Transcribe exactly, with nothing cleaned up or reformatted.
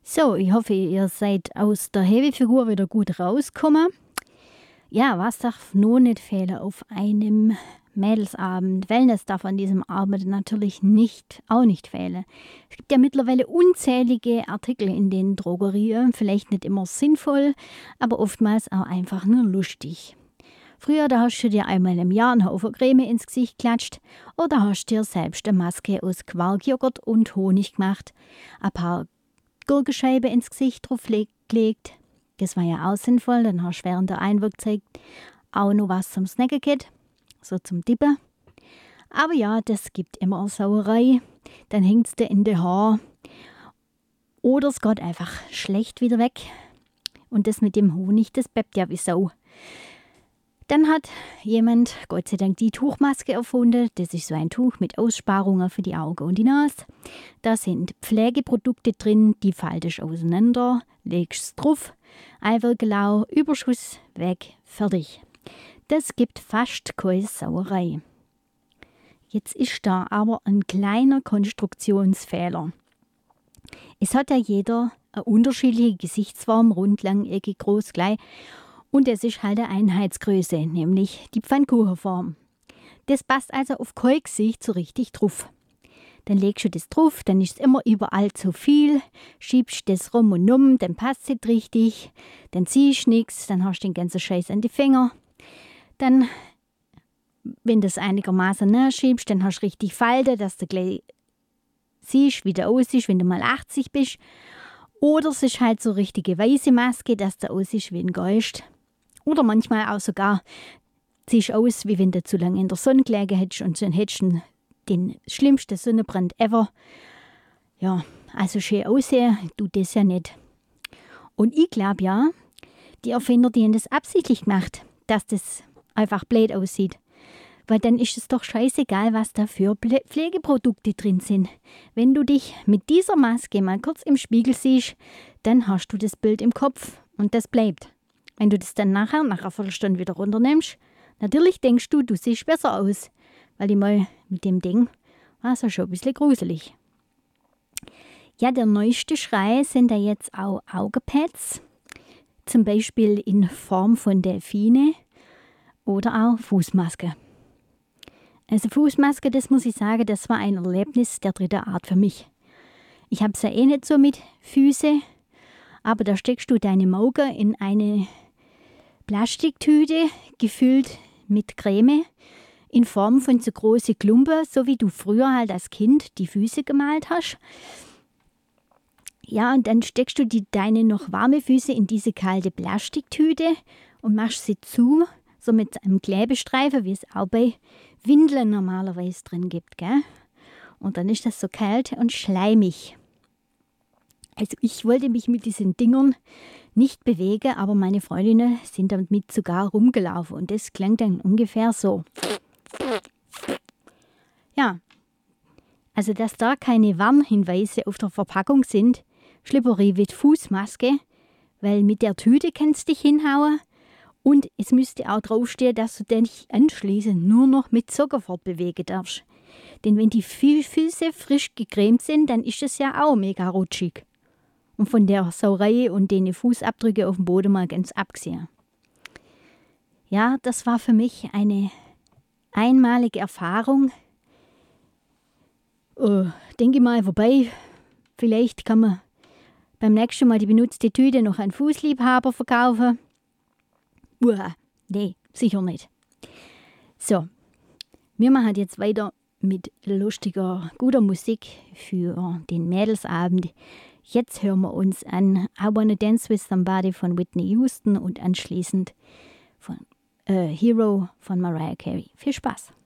So, ich hoffe, ihr seid aus der Hebefigur wieder gut rausgekommen. Ja, was darf nur nicht fehlen auf einem Mädelsabend? Wellness darf an diesem Abend natürlich nicht, auch nicht fehlen. Es gibt ja mittlerweile unzählige Artikel in den Drogerien, vielleicht nicht immer sinnvoll, aber oftmals auch einfach nur lustig. Früher, da hast du dir einmal im Jahr einen Haufen Creme ins Gesicht geklatscht oder hast dir selbst eine Maske aus Quarkjoghurt und Honig gemacht, ein paar Gurkenscheiben ins Gesicht draufgelegt. Das war ja auch sinnvoll, dann hast du während der Einwirkzeit auch noch was zum Snacken gehabt, so zum Dippen. Aber ja, das gibt immer eine Sauerei, dann hängt es dir in den Haaren oder es geht einfach schlecht wieder weg. Und das mit dem Honig, das bleibt ja wie Sau. Dann hat jemand, Gott sei Dank, die Tuchmaske erfunden. Das ist so ein Tuch mit Aussparungen für die Augen und die Nase. Da sind Pflegeprodukte drin, die faltest auseinander, legst es drauf, Eiwirklau, Überschuss, weg, fertig. Das gibt fast keine Sauerei. Jetzt ist da aber ein kleiner Konstruktionsfehler. Es hat ja jeder eine unterschiedliche Gesichtsform, rund, lang, eckig, groß, klein. Und es ist halt eine Einheitsgröße, nämlich die Pfannkuchenform. Das passt also auf kein Gesicht so richtig drauf. Dann legst du das drauf, dann ist es immer überall zu viel, schiebst das rum und um, dann passt es nicht richtig, dann ziehst du nichts, dann hast du den ganzen Scheiß an die Finger. Dann, wenn du das einigermaßen nachschiebst, dann hast du richtig Falten, dass du gleich siehst, wie du aussiehst, wenn du mal achtzig bist. Oder es ist halt so eine richtige weiße Maske, dass du aussiehst wie ein Geist. Oder manchmal auch sogar siehst aus, wie wenn du zu lange in der Sonne gelegen hättest und dann hättest du den schlimmsten Sonnenbrand ever. Ja, also schön aussehen tut das ja nicht. Und ich glaube ja, die Erfinder, die haben das absichtlich gemacht, dass das einfach blöd aussieht. Weil dann ist es doch scheißegal, was da für Pflegeprodukte drin sind. Wenn du dich mit dieser Maske mal kurz im Spiegel siehst, dann hast du das Bild im Kopf und das bleibt. Wenn du das dann nachher, nach einer Viertelstunde wieder runternimmst, natürlich denkst du, du siehst besser aus. Weil ich mal mit dem Ding war es ja schon ein bisschen gruselig. Ja, der neueste Schrei sind da jetzt auch Augenpads. Zum Beispiel in Form von Delfine oder auch Fußmaske. Also Fußmaske, das muss ich sagen, das war ein Erlebnis der dritten Art für mich. Ich habe es ja eh nicht so mit Füßen, aber da steckst du deine Mauge in eine Plastiktüte, gefüllt mit Creme, in Form von so großen Klumpen, so wie du früher halt als Kind die Füße gemalt hast. Ja, und dann steckst du die, deine noch warme Füße in diese kalte Plastiktüte und machst sie zu, so mit einem Klebestreifen, wie es auch bei Windeln normalerweise drin gibt, gell? Und dann ist das so kalt und schleimig. Also ich wollte mich mit diesen Dingern nicht bewegen, aber meine Freundinnen sind damit sogar rumgelaufen und das klang dann ungefähr so. Ja, also dass da keine Warnhinweise auf der Verpackung sind, Schlipperi mit Fußmaske, weil mit der Tüte kannst du dich hinhauen. Und es müsste auch draufstehen, dass du dich anschließend nur noch mit Zucker fortbewegen darfst. Denn wenn die Füße frisch gecremt sind, dann ist es ja auch mega rutschig. Und von der Sauerei und den Fußabdrücke auf dem Boden mal ganz abgesehen. Ja, das war für mich eine einmalige Erfahrung. Oh, denke mal, wobei, vielleicht kann man beim nächsten Mal die benutzte Tüte noch an Fußliebhaber verkaufen. Uah, nee, sicher nicht. So, wir machen jetzt weiter mit lustiger, guter Musik für den Mädelsabend. Jetzt hören wir uns an I Wanna Dance With Somebody von Whitney Houston und anschließend von äh, Hero von Mariah Carey. Viel Spaß!